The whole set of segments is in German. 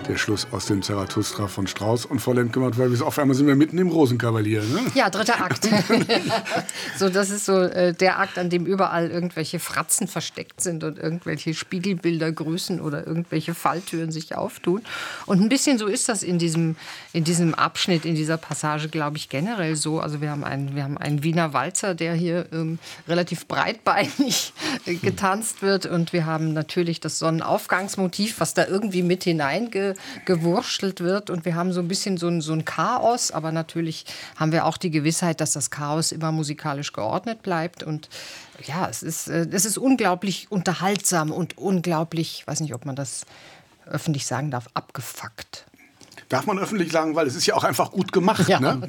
Der Schluss aus dem Zarathustra von Strauss. Und Frau Lemke-Matt, weil auf einmal sind wir mitten im Rosenkavalier, ne? Ja, 3. Akt. So, das ist so der Akt, an dem überall irgendwelche Fratzen versteckt sind und irgendwelche Spiegelbilder grüßen oder irgendwelche Falltüren sich auftun. Und ein bisschen so ist das in diesem Abschnitt, in dieser Passage, glaube ich, generell so. Also wir haben einen Wiener Walzer, der hier relativ breitbeinig getanzt wird. Und wir haben natürlich das Sonnenaufgangsmotiv, was da irgendwie mit hineingewurschtelt wird. Und wir haben so ein bisschen so ein Chaos. Aber natürlich haben wir auch die Gewissheit, dass das Chaos immer musikalisch geordnet bleibt. Und ja, es ist unglaublich unterhaltsam und unglaublich, ich weiß nicht, ob man das öffentlich sagen darf, abgefuckt. Darf man öffentlich sagen, weil es ist ja auch einfach gut gemacht, ja. Ne?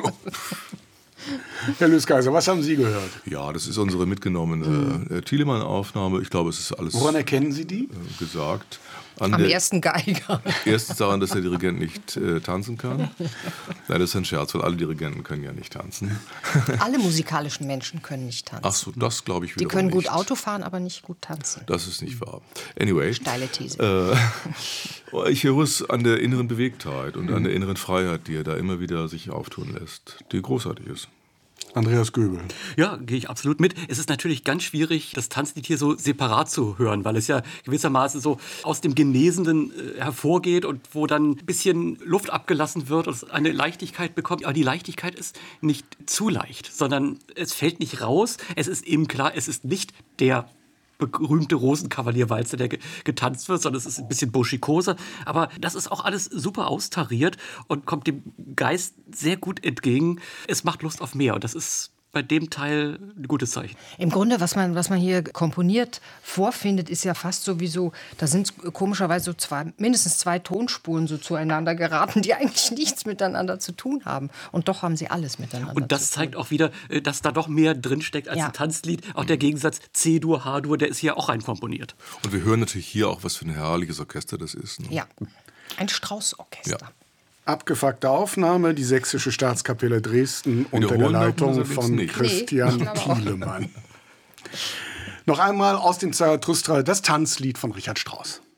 Herr Löskaiser, was haben Sie gehört? Ja, das ist unsere mitgenommene Thielemann-Aufnahme. Ich glaube, es ist alles... Woran erkennen Sie die? ...gesagt. Am ersten Geiger. Erstens daran, dass der Dirigent nicht tanzen kann. Nein, das ist ein Scherz, weil alle Dirigenten können ja nicht tanzen. Alle musikalischen Menschen können nicht tanzen. Ach so, das glaube ich wiederum Die können gut nicht. Auto fahren, aber nicht gut tanzen. Das ist nicht wahr. Anyway. Steile These. Ich höre es an der inneren Bewegtheit und an der inneren Freiheit, die er da immer wieder sich auftun lässt, die großartig ist. Andreas Göbel. Ja, gehe ich absolut mit. Es ist natürlich ganz schwierig, das Tanzlied hier so separat zu hören, weil es ja gewissermaßen so aus dem Genesenen hervorgeht und wo dann ein bisschen Luft abgelassen wird und es eine Leichtigkeit bekommt. Aber die Leichtigkeit ist nicht zu leicht, sondern es fällt nicht raus. Es ist eben klar, es ist nicht der berühmte Rosenkavalierwalzer, der getanzt wird, sondern es ist ein bisschen burschikoser. Aber das ist auch alles super austariert und kommt dem Geist sehr gut entgegen. Es macht Lust auf mehr und das ist bei dem Teil ein gutes Zeichen. Im Grunde, was man hier komponiert vorfindet, ist ja fast sowieso, da sind komischerweise mindestens 2 Tonspuren so zueinander geraten, die eigentlich nichts miteinander zu tun haben. Und doch haben sie alles miteinander zu tun. Und das zeigt auch wieder, dass da doch mehr drinsteckt als ein Tanzlied. Auch der Gegensatz C-Dur, H-Dur, der ist hier auch reinkomponiert. Und wir hören natürlich hier auch, was für ein herrliches Orchester das ist. Ne? Ja, ein Strauß-Orchester. Ja. Abgefuckte Aufnahme, die Sächsische Staatskapelle Dresden unter der Leitung von Christian Thielemann. Noch einmal aus dem Zarathustra das Tanzlied von Richard Strauss.